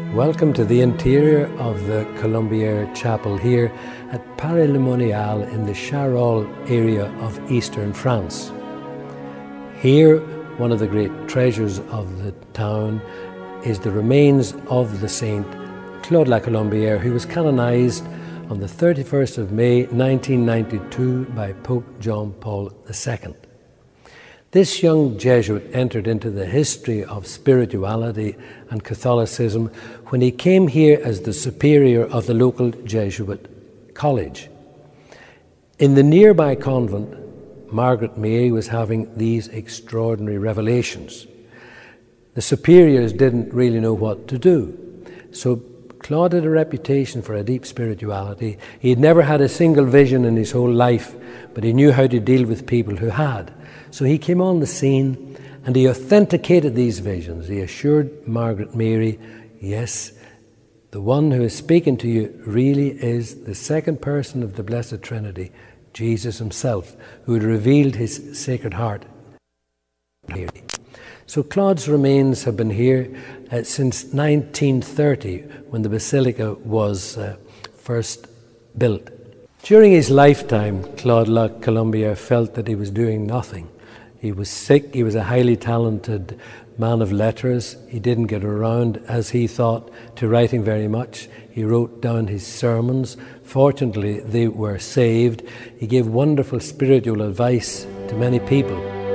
Welcome to the interior of the Colombière Chapel here at Paray-le-Monial in the Charolles area of eastern France. Here, one of the great treasures of the town is the remains of the saint Claude La Colombière, who was canonized on the 31st of May 1992 by Pope John Paul II. This young Jesuit entered into the history of spirituality and Catholicism when he came here as the superior of the local Jesuit college. In the nearby convent, Margaret Mary was having these extraordinary revelations. The superiors didn't really know what to do, so Claude had a reputation for a deep spirituality. He had never had a single vision in his whole life, but he knew how to deal with people who had. So he came on the scene and he authenticated these visions. He assured Margaret Mary, yes, the one who is speaking to you really is the second person of the Blessed Trinity, Jesus himself, who had revealed his Sacred Heart. So Claude's remains have been here since 1930, when the basilica was first built. During his lifetime, Claude La Colombière felt that he was doing nothing. He was sick, he was a highly talented man of letters. He didn't get around, as he thought, to writing very much. He wrote down his sermons. Fortunately, they were saved. He gave wonderful spiritual advice to many people.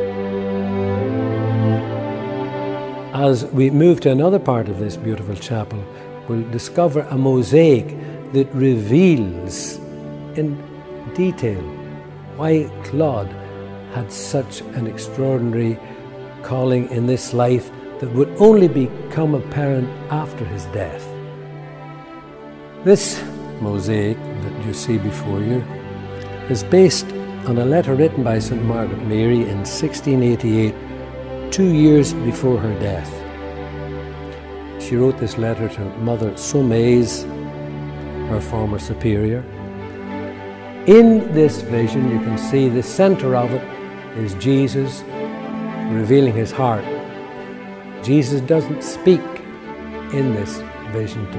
As we move to another part of this beautiful chapel, we'll discover a mosaic that reveals in detail why Claude had such an extraordinary calling in this life that would only become apparent after his death. This mosaic that you see before you is based on a letter written by St. Margaret Mary in 1688, 2 years before her death. She wrote this letter to Mother Saumaise, her former superior. In this vision, you can see the center of it is Jesus revealing his heart. Jesus doesn't speak in this vision to